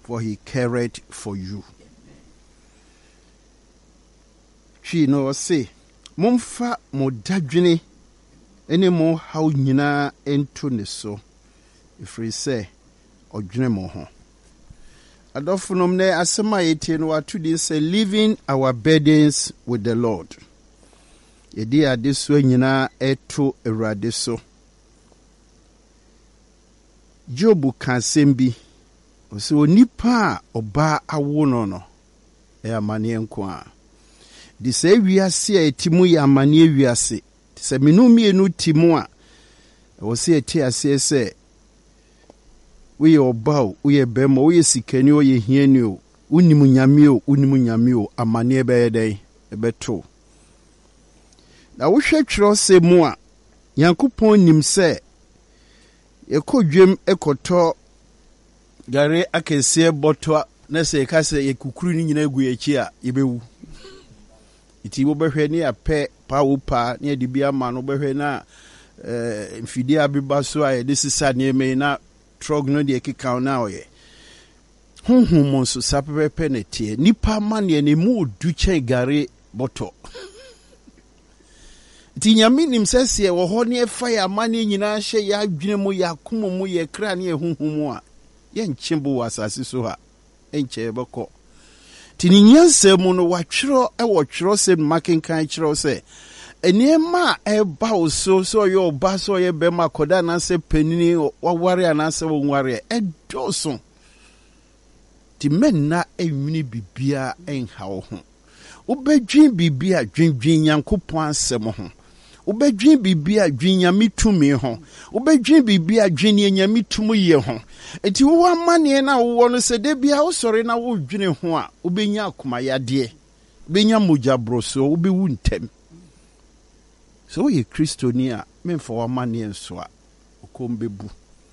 for he cared for you. She no say, Mumfa mo dadwene ene mo haw nyina ento ne so. Ifri say, odwene mo ho. Adofunom ne asema yete no atudi say leaving our burdens with the Lord. Yedi ade so nyina eto Awurade so. Job kan sembi. So nipa oba awo no e amane enko a. Di se wiase a etimu ya amane wiase. Se menu mienu timu a wo se eti ase se we oba o we bema we sikani o ye hiani o unimu nyame o amane ebe den ebeto. Na wo hwe twiro se mu a Yankopon nim se ekodwem ekoto gare akese boto na se ka se yekukuru ni nyina egu echi a yebewu. Iti wo behwe ni ape pa wo pa na de bia ma no behwe na mfidi abiba so a de sisa ne me na trog no de kika na oye. Honhom so sapepe na tie nipa ma ne mu du chen gare boto. Ti nyame nim sese wo ho ne fa ya ma ne nyina hye ya adwene mu ya komo mu ye kra ne honhom a ye nchembo wasase so ha enche beko. Tini nyanse mu no watwiro ewo twiro se makenkan twiro se enema eba oso so yo ba so ye be makoda na se panini waware ana se wonware edoso ti menna enwini bibia enha wo ho ubedwin bibia dwendwen Yankopon asem ho ubedwin bibia dwen nyame tumi ho ubedwin bibia dwen nyame tumu ye ho enti wo amane na wo no se de bia wo sori na wo dwene ho a ubenya akoma yade ubenya moja broso ubewu ntem so ye kristoni a memfa wo amane enso a okombebu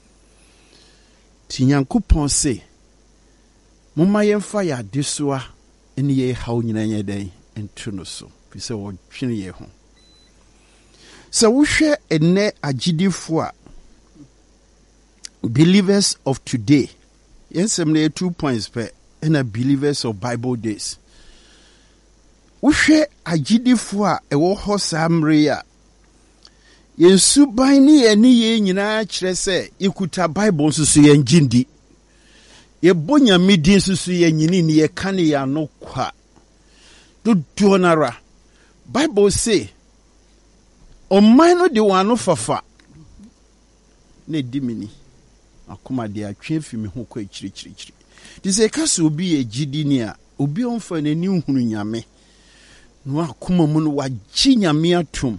ti Yankopon se mumma yemfa ya desoa eni ye haw nyina nyeden ento no so fi se wo dwene ye ho. So we share ene agidifo a believers of today. Yes, I'm 2 points per and believers of Bible days. We share agidifo a ewo ho samre a Yesu bani eni ye nyina kire se ikuta Bible susu ye ngindi. Ye bonya midi susu ye nyini ni ye kane ya no kwa. Do donara. Bible say Omaino de wano fafa ne dimini akoma de atwe fi me ho kwa chiri dise kase obi ye gidi ni a obi onfa nani hunu nyame no akoma mu no wagi nyame atum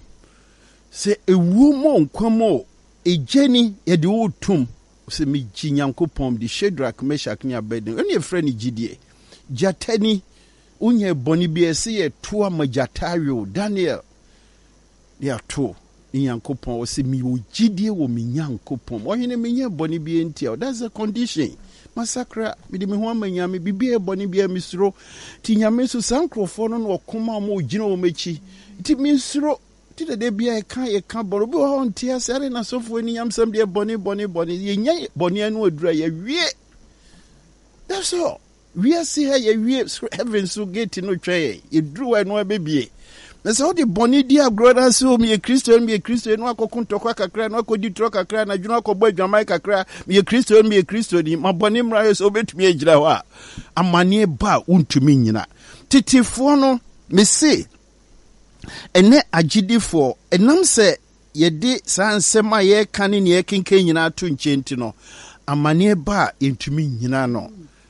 se ewu mo nkwamo ejeni ye de otum se me gi Yankopon de Shadrach Meshach ni Abednego eni efra ni gidie jatani unye boni bi ese ye to amajatawo Daniel ya to Yankopon o se mi ogidie wo mi Yankopon o hene me nya boni bi entia that's a condition masakra mi de me ho amanya me bibie boni bi misro ti nyame so sankrofo no no koma mo ogina wo mechi ti misro ti de bia e ka boro bi ho ntia sare na sofo ni nyamsam de boni ye nya boni anu adura ye wie that's all we are see ye wie heaven so gate no twa ye dru anu abebie. Nese odi boni dia groda so mi Kristo no akokuntokwa kakra no akodi tro kakra na dwuna akobɔ adwamai kakra mi Kristo ni maboni mra so betumi agira ho a amane ba untumi nyina titifo no me se ene agidifo enam se yede sansema ye kane ne yekenken nyina to nchenti no amane ba entumi nyina no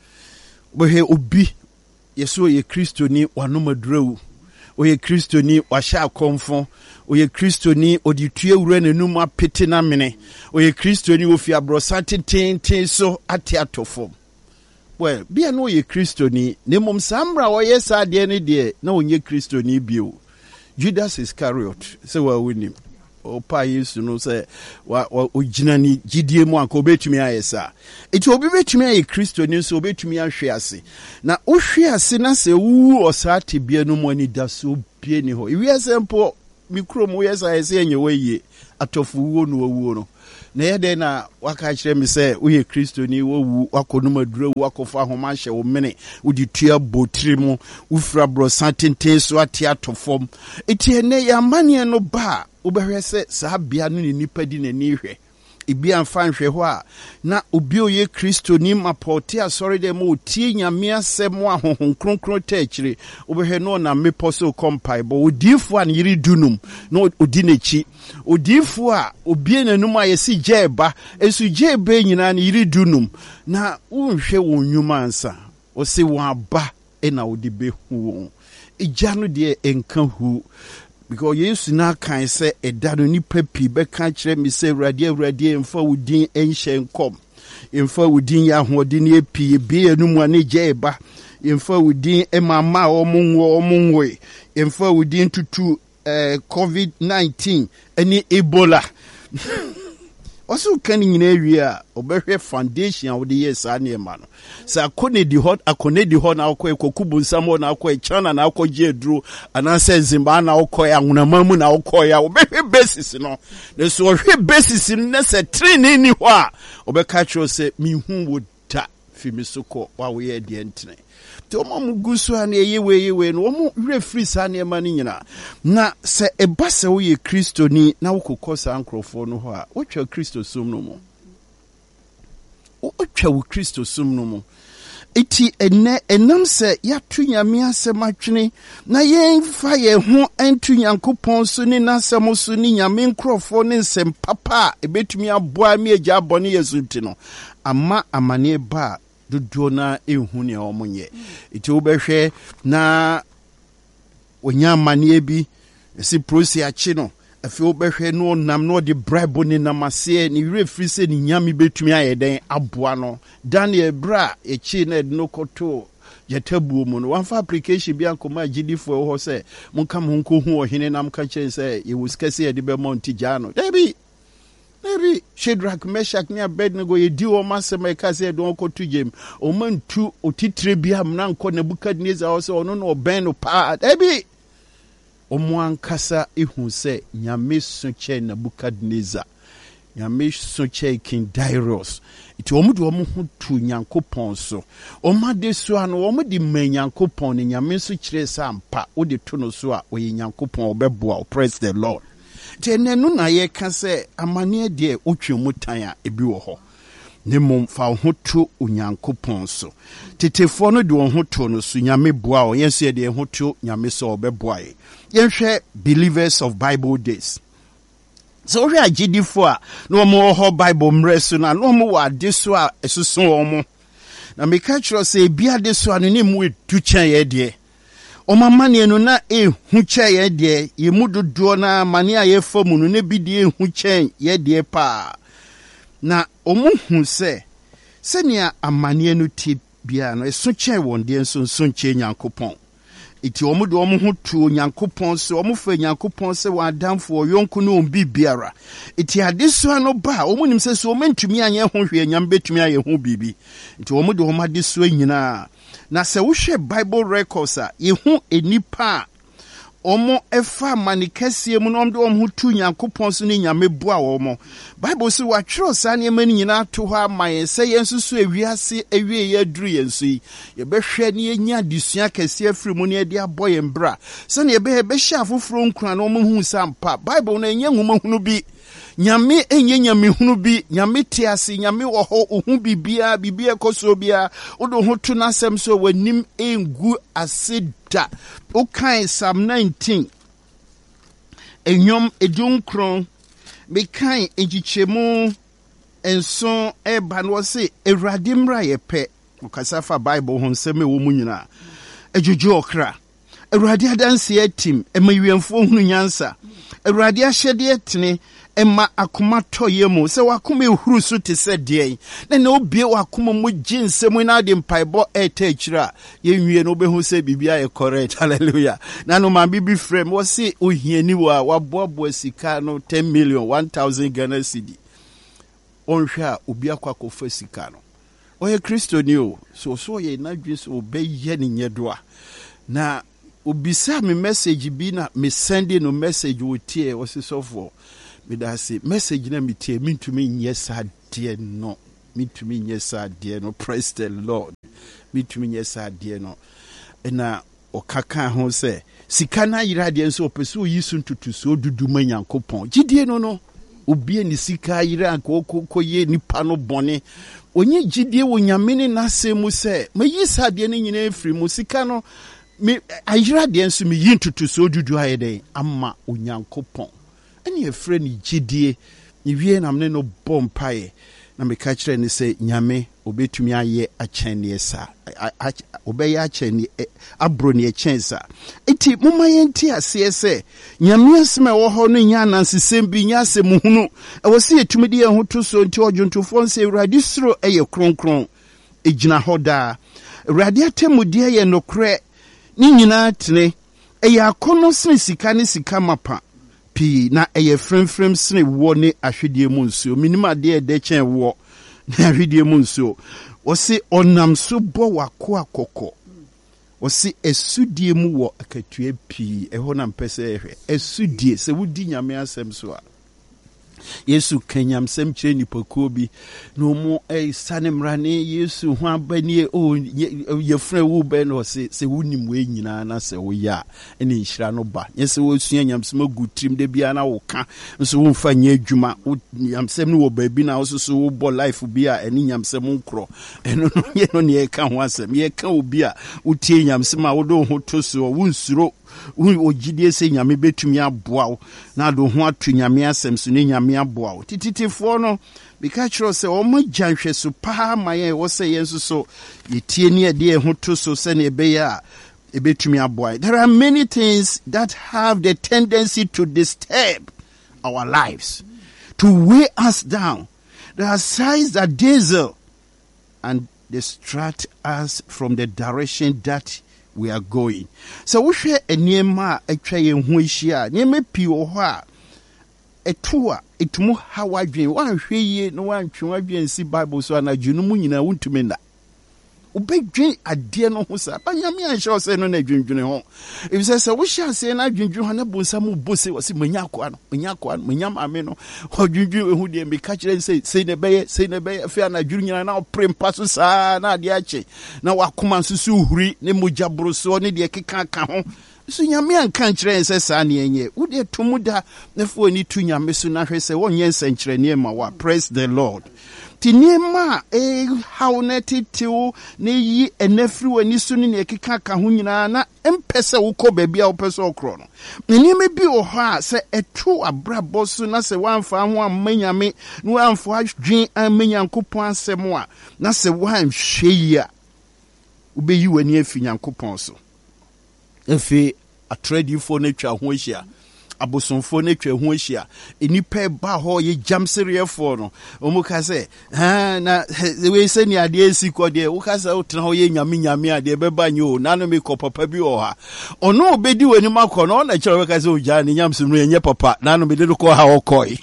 bohe obi yeso ye Kristo ni wanomadurawu oye Kristo ni washa konfo oye Kristo ni oditue wura nanum apete na mene oye Kristo ni ofi abrosate tenten so ate atofo well bia no oye Kristo ni nemom samra oye sa de ne de na onye Kristo ni bio Judas Iscariot se wa winim o pa Yesu no se wa ogina ni gidie mu anka obetumi ayesa eti obi betumi aye Kristo ni so obetumi ahwe ase na ohwe ase na se wu osate bia no mu ani da so bia ni ho iwi asempo mikro mu yesa ese enye waye atofu wo no wawu no na yɛde na waka kyerɛ me sɛ woyɛ kristoni wowu wakɔnom aduro wakɔfa ahoma hyɛ wo mene wode tua botiri mu wofira brɔsa tenten so ate ato fam ɛti ɛnɛ yɛ amanneɛ no ba a wobɛhwɛ sɛ saa bea no ne nipa di n'ani hwɛ ebi amfa nhwɛ hɔ a na obi oyɛ kristoni mapɔte asɔre dɛ ma otie nyame asɛm a honhom kronkron ta akyire wobɛhwɛ no na mepɔ so kɔmpae bɔ odiifo a ne yere dunum na odi n'akyi odiifo a obie n'anum a yɛsi gye ba esu gye ba nyinaa ne yere dunum na wonhwɛ wɔn nnwuma ansa ɔse wɔn aba na wode bɛhu wɔn egya no deɛ ɛnka hu because Yesu na kan say ɛda no nipa pii bɛka kyerɛ me sɛ awurade mfa wo din ɛnhyɛ nkɔm mfa wo din yɛ ahoɔden yɛ pii bie anum a ne gye ba mfa wo din ɛmama ɔmo nwoe mfa wo din tutu COVID-19 ɛne Ebola also can in area obehwe foundation a wode yɛ saa nneɛma no sɛ akɔne di hɔ na akɔ kokubu nsamo na akɔ China na akɔ gye duro ananse Zimbabwe na akɔ anwonama mu na akɔ ya obehwe basis no na so ohwe basis no na sɛ training ni hɔ a obɛka kyerɛ sɛ mihu wo da fi mi so kɔ wa wo yɛ de ntene te omo mu gusu a na yewe no omo hwe free saa nneɛma no nyina na sɛ eba sɛ wo yɛ kristoni na wo kokɔ saa nkrɔfo no hɔ a wotwa kristo som no mu wotwa wo kristo som no mu eti enam sɛ yato nyame asɛm atwene na yɛmfa yɛn ho antu Nyankopɔn so ne nasɛm so ne nyame nkrɔfo ne nsɛm papa a ebetumi aboa me agya abɔne yɛsunti no ama amane ba dodo na ehu ne omonye iti wobɛhwɛ na onya amane bi esi prosi achi no afi wobɛhwɛ no nam no de bribe ne namase ne refri se ne nyame betumi ayɛden aboa no Daniel bra echi na de no koto yatabuo mu no wanfa application bi ankoma agidifo hɔ sɛ monka mo nko hu ohene nam ka kyɛn sɛ ye wuskase ye de be monti jano Maybe Shadrach, Meshach, near Abednego, you do almost make us say, don't go to Jim. O man, two, o titribia, Nanko, Nebuchadnezzar, also, no, Ben, or part. Ebi o moan kasa, who say, Yamish Sunche, Nebuchadnezzar, Yamish Sunche, King Darius. It almost who to Yanko Ponso. O ma de swan, o ma de men Yanko Pon, and Yamish Suche, Sampa, o de Tunosua, or Yanko Pon, Bebo, praise the Lord. Tene no na ye ka se amane de otwemu tan a ebi wo ho ne mom fa ho to Onyankopɔn so tetefo no de wo ho to no so nyame boa o yense de ho to nyame so obeboa ye yenhwɛ believers of Bible days so hwe agidifo a no mo ho Bible mre so na no mo wa de so a esoso wo mo na me ka kyerɛ se bia de so anu ne mu etu kyan ye de Omamane no na hu kye ye de ye mudodo na mane a ye famu no ne bi de hu kye ye de pa na omuhu se nea amane no ti bia no eso kye won de nso kye Nyankopɔn iti omudo omuhu tu Nyankopɔn se omufa Nyankopɔn se wa adamfo yonko no ombi biara iti adeso no ba omunim se so mentumi anye ho hwe nyam betumi aye ho bibi iti omudo omadeso nyina na se wohwe Bible records a yehu enipa omo efa manikasie mu no omde omhu tu Nyankopɔn so ne nyame boa wo Bible se wa twero sa ne mani nyina to ho amaye se yensusu ewiase ewie ye aduru yensu yi ye behwe ne yenya disua kase afiri mu ne de abɔ ye mbra se ne ye be hye afoforo nkura no omhu sampa Bible na enya nwoma hunu bi Nyame enye nyame hunu bi nyame tiase nyame wo ho ohu bibia ekoso bia odo ho to nasem so wanim engu aseda okan Psalm 19 enyom edunkron mekan egichemu enso eba no se Awurade mra ye pɛ okasa fa Bible ho nsɛm e wo mu nyina ejojo okra Awurade adanse atim emawiemfo hunu nyansa Awurade ahyɛde etene Emma akoma toye mu se wakoma ehuru so te se de na obie wakoma mu ginsemu na de mpaibo eta akira yenwie no obehu se bibia e correct hallelujah na no man bibi frame wo se ohiani wa waboabo sika no 10 million 1000 Ghana cedi onhwe a obi akwakofa sika no oye Kristo ni o so ye na dwe so obeye ne nyedoa na obisa me message bi na me send no message wo tie wo se sofo medase message na metie mintumi nyɛ saa deɛ no mitumi nyɛ saa deɛ no. Praise the Lord. Mitumi nyɛ saa deɛ no. Na ɔkaka ho sɛ sika na yira deɛ nso ɔpɛ sɛ oyi so ntutu so dudu ma Nyankopɔn. Gyidie no obi ni sika yira koye nipa no bɔne. Onye gyidie wɔ Nyame ne n'asɛm mu sɛ mayi saa deɛ no nyinaa firi mu. Sika no me ayira deɛ nso me yi ntutu so dudu ayɛ dɛn ama Onyankopɔn. Ɛne ɛfrɛ ne gyidie. Ewie na me no bɔ mpaeɛ. Na meka kyerɛ ne sɛ Nyame obetumi ayɛ akyɛn ne sa obɛyɛ akyɛn ne abro ne ɛkyɛn sa. Eti moma yɛnti aseɛ sɛ Nyame asɛm ɛwɔ hɔ no nya nansesɛm bi nya asɛm hunu ɛwɔ sɛ yɛtumi de yɛn ho to so nti ɔdwontofoɔ nsɛ Awurade soro ɛyɛ kronkron egyina hɔ daa. Awurade atemmudeɛ yɛ nokorɛ ne nyinaa tene ɛyɛ akɔnnɔ sene sika ne sika mapa pii na ɛyɛ frɛmfrɛm sene wɔ ne ahwedie mu nsuo. Minim adeɛ ɛdɛ kyɛn wɔ ne ahwedie mu nsuo. Wɔse ɔnam so bɔ wako akɔkɔ. Wɔse ɛsudie mu wɔ akatua pii. Ɛhɔ na mpɛ sɛ ɛhwɛ ɛsudie sɛ wodi Nyame asɛm so a. Yesu kanyamsɛm kyerɛ nipakuo bi na ɔmo sane mmara ne Yesu ho abanie yɛfrɛ wo bɛ no sɛ wonim wei nyinaa na sɛ woyɛ a ɛne nhyira no ba. Nyɛ sɛ wɔsua nyamsɛm agu tirim da biara na woka nso womfa nyɛ adwuma nyamsɛm no wɔ baabi na wo so wobɔ life bi a ɛne nyamsɛm nkorɔ ɛno no yɛ no ne yɛka ho asɛm. Yɛka obi a wotie nyamsɛm a wode wo ho to so wonsuro ogyidie sɛ Nyame betumi aboa wo na do ho ato Nyame asɛm so ne Nyame aboa wo. Tititifoɔ no bika kyerɛ sɛ ɔmo gya nhwɛso paa ma yɛn wɔ sɛ yɛn nso so yɛtie ne ɛde ho to so sɛ ne ɛbɛyɛ a ɛbɛtumi aboa. There are many things that have the tendency to disturb our lives, to weigh us down. There are signs that dazzle and distract us from the direction that we are going. So we share a niema a tray and wishia, Nieme pio ha a tour, it mo how I dream. One ye no one to see Bible so and I junumunina won't to menda. Obey dream a dear no husa, but Yami shall say no dream home. If says, we shall say, and I dream Johanna Bunsamu Bussy was in Minyakuan, Minyam Ameno, or you who did be catch and say the bay, fair na junior now prim passus, na diache. Now I come and susu, Nemuja Brusso, Nidia Kika. So Yami and country and says, Sani, would you to muda, therefore need to Yamisuna say 1 year century near Mawa. Praise the Lord. Tinema how netted to ne ye and nephew and nisuni ne kika kahunina na empesa uko baby or peso chrono. Many may be or ha say a true abra bosu na se one farm one menyame no one for dream and menyan coupon semoa na se one shea ube you and ye finyan coupon so. If a trade you for nature whosia. Abosomfo ne twa ho ahia enipa ba ho ye jamseriefo no omuka se na we se ni ade esiko de wo ka se utena ho ye nyame ade beba nyo na no me ko papa bi o ha ono obedi wani makọ no na kire we ka se oja ni nyamsem no ye papa na no me de ko ha okoi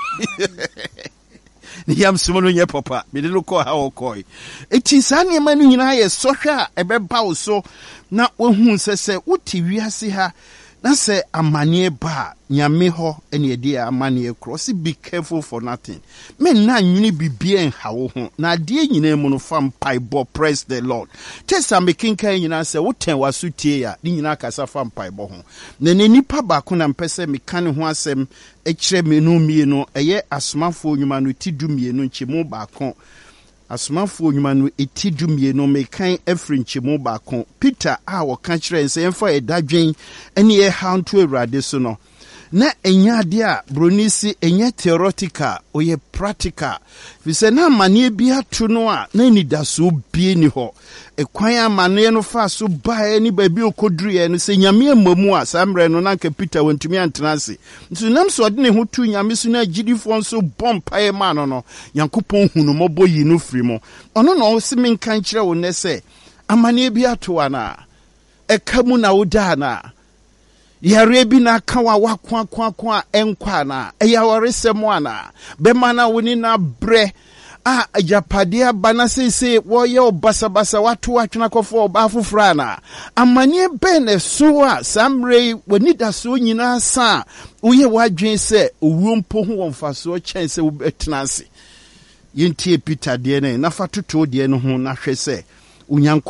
ni nyamsem no ye papa me de ko ha okoi eti sane ma no nyina ye sohwe a ebeba wo so na wohu se uti wiase ha na say amanie ba nyame ho ene ade amanie cross. Be careful for nothing. Men na nwini bibie nhawo ho na ade nyina mu no fam paibo. Praise the Lord. Test am kinkan nyina say woten wasutie ya ni nyina kasa fam paibo ho na nipa ba ko na mpese meka ne ho asem ekire menu mienu eye asomafo nyuma no tidu mienu nchemu ba ko asomafo nyuma no etidu mienu mekan efri nchemu ba ko Peter a wo ka kire nse emfa edadwen ene ye hanto Awurade so no na enya de a bronisi enya theoretical oye practical fi se na amane bi ato no a na ni da so bie ni ho ekwan amane no fa so bae ni ba bi okoduru no se nyame amamu a samre no na nka Peter wantumi antenase nso nam so de ne ho tu nyame so na gidifo nso bompae ma no Yankopɔn hunu mɔbɔ yi no firi mo ono no se menkan kire wo ne se amane bi ato ana ekamu na woda na yare bi na kawa wakwa enkwa na eyaware semo ana be mana woni na bre ajapadia bana se woye obasabasa watu atwena kofo oba fofra na amane bene so a samre wanida so nyina sa uye wadwen se owuompo ho wonfaso chen se wobetena ase yentie Peter de ne na fatoto de ne ho na hwese unyanko